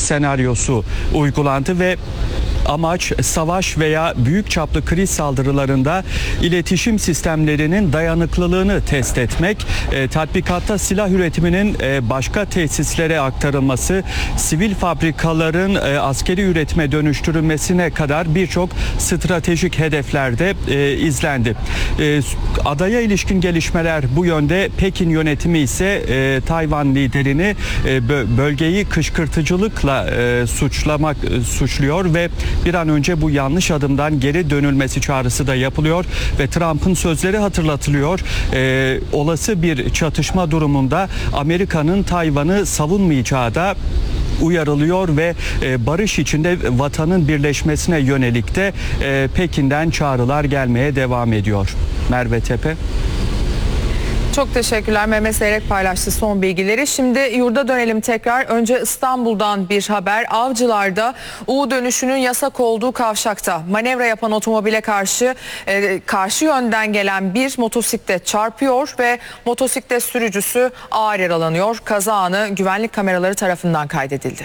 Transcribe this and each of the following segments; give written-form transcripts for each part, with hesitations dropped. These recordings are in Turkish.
senaryosu uygulandı ve amaç savaş veya büyük çaplı kriz saldırılarında iletişim sistemlerinin dayanıklılığını test etmek. Tatbikatta silah üretiminin başka tesislere aktarılması, sivil fabrikaların askeri üretime dönüştürülmesine kadar birçok stratejik hedeflerde izlendi. Adaya ilişkin gelişmeler bu yönde. Pekin yönetimi ise Tayvan liderini bölgeyi kışkırtıcılıkla suçluyor ve bir an önce bu yanlış adımdan geri dönülmesi çağrısı da yapılıyor ve Trump'ın sözleri hatırlatılıyor. Olası bir çatışma durumunda Amerika'nın Tayvan'ı savunmayacağı da uyarılıyor ve barış içinde vatanın birleşmesine yönelik de Pekin'den çağrılar gelmeye devam ediyor. Merve Tepe. Çok teşekkürler. Mehmet Seyrek paylaştı son bilgileri. Şimdi yurda dönelim tekrar. Önce İstanbul'dan bir haber. Avcılar'da U dönüşünün yasak olduğu kavşakta manevra yapan otomobile karşı yönden gelen bir motosiklet çarpıyor ve motosiklet sürücüsü ağır yaralanıyor. Kaza anı güvenlik kameraları tarafından kaydedildi.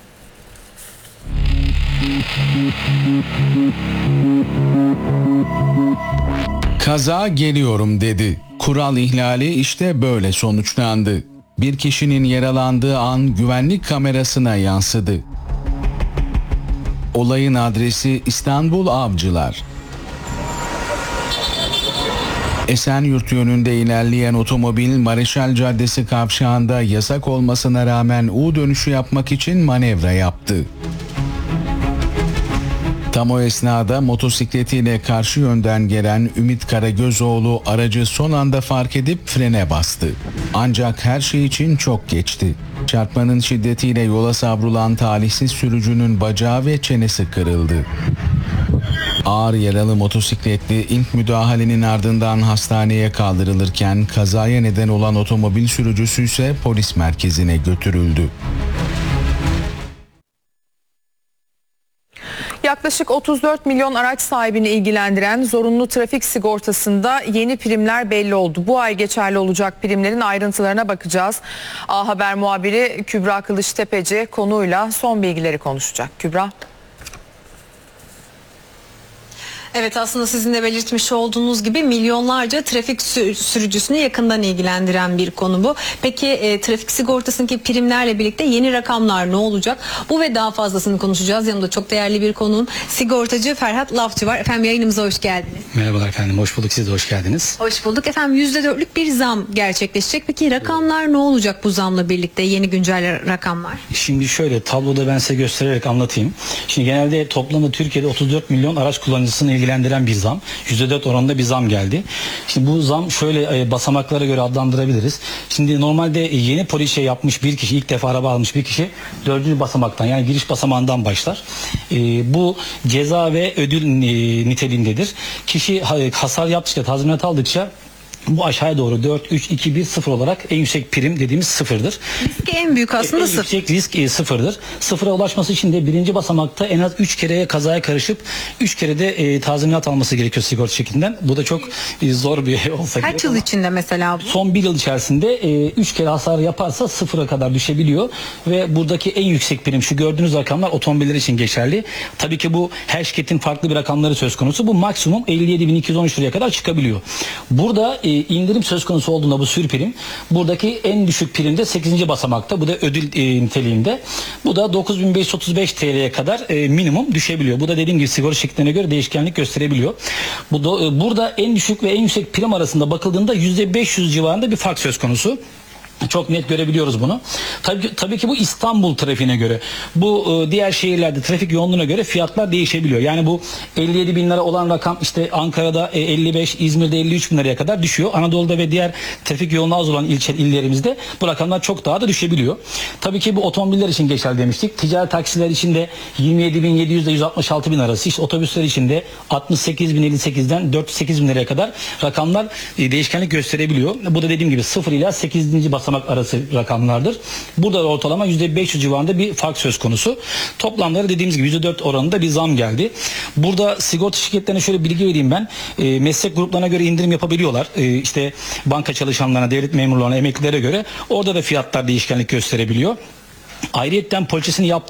Kaza geliyorum dedi. Kural ihlali işte böyle sonuçlandı. Bir kişinin yaralandığı an güvenlik kamerasına yansıdı. Olayın adresi İstanbul Avcılar. Esenyurt yönünde ilerleyen otomobil Mareşal Caddesi kavşağında yasak olmasına rağmen U dönüşü yapmak için manevra yaptı. Tam o esnada motosikletiyle karşı yönden gelen Ümit Karagözoğlu aracı son anda fark edip frene bastı. Ancak her şey için çok geçti. Çarpmanın şiddetiyle yola savrulan talihsiz sürücünün bacağı ve çenesi kırıldı. Ağır yaralı motosikletli ilk müdahalenin ardından hastaneye kaldırılırken kazaya neden olan otomobil sürücüsü ise polis merkezine götürüldü. Yaklaşık 34 milyon araç sahibini ilgilendiren zorunlu trafik sigortasında yeni primler belli oldu. Bu ay geçerli olacak primlerin ayrıntılarına bakacağız. A Haber muhabiri Kübra Kılıçtepeci konuyla son bilgileri konuşacak. Kübra. Evet, aslında sizin de belirtmiş olduğunuz gibi milyonlarca trafik sürücüsünü yakından ilgilendiren bir konu bu. Peki trafik sigortasındaki primlerle birlikte yeni rakamlar ne olacak? Bu ve daha fazlasını konuşacağız. Yanımda çok değerli bir konuğum sigortacı Ferhat Lafçı var. Efendim yayınımıza hoş geldiniz. Merhabalar efendim, hoş bulduk, siz de hoş geldiniz. Hoş bulduk efendim. %4'lük bir zam gerçekleşecek. Peki rakamlar ne olacak bu zamla birlikte, yeni güncel rakamlar? Şimdi şöyle tabloda ben size göstererek anlatayım. Şimdi genelde toplamda Türkiye'de 34 milyon araç kullanıcısını ilgilendiren bir zam. %4 oranında bir zam geldi. Şimdi bu zam şöyle basamaklara göre adlandırabiliriz. Şimdi normalde yeni polise yapmış bir kişi, ilk defa araba almış bir kişi 4. basamaktan, yani giriş basamağından başlar. Bu ceza ve ödül niteliğindedir. Kişi hasar yaptıkça, tazminat aldıkça bu aşağıya doğru 4, 3, 2, 1, 0 olarak en yüksek prim dediğimiz sıfırdır. Risk en büyük aslında en yüksek risk sıfırdır. Sıfıra ulaşması için de birinci basamakta en az 3 kere kazaya karışıp 3 kere de tazminat alması gerekiyor sigorta şirketinden. Bu da çok zor bir olsa gerek. Kaç yıl içinde mesela bu? Son 1 yıl içerisinde 3 kere hasar yaparsa sıfıra kadar düşebiliyor ve buradaki en yüksek prim, şu gördüğünüz rakamlar otomobiller için geçerli. Tabii ki bu her şirketin farklı bir rakamları söz konusu. Bu maksimum 57.213 liraya kadar çıkabiliyor. Burada indirim söz konusu olduğunda bu sürprim, buradaki en düşük prim de 8. basamakta. Bu da ödül niteliğinde. Bu da 9.535 TL'ye kadar minimum düşebiliyor. Bu da dediğim gibi sigorta şirketlerine göre değişkenlik gösterebiliyor. Burada en düşük ve en yüksek prim arasında bakıldığında %500 civarında bir fark söz konusu. Çok net görebiliyoruz bunu. Tabii ki bu İstanbul trafiğine göre. Bu diğer şehirlerde trafik yoğunluğuna göre fiyatlar değişebiliyor. Yani bu 57 bin lira olan rakam işte Ankara'da 55, İzmir'de 53 bin liraya kadar düşüyor. Anadolu'da ve diğer trafik yoğunluğu az olan illerimizde bu rakamlar çok daha da düşebiliyor. Tabii ki bu otomobiller için geçerli demiştik. Ticari taksiler için de 27.700 ile 166 bin arası. İşte otobüsler için de 68.058'den 408 bin liraya kadar rakamlar değişkenlik gösterebiliyor. Bu da dediğim gibi 0 ile 8. basamak arası rakamlardır. Burada ortalama %500 civarında bir fark söz konusu. Toplamları dediğimiz gibi %4 oranında bir zam geldi. Burada sigorta şirketlerine şöyle bilgi vereyim ben. Meslek gruplarına göre indirim yapabiliyorlar. İşte banka çalışanlarına, devlet memurlarına, emeklilere göre orada da fiyatlar değişkenlik gösterebiliyor. Ayrıyetten poliçesini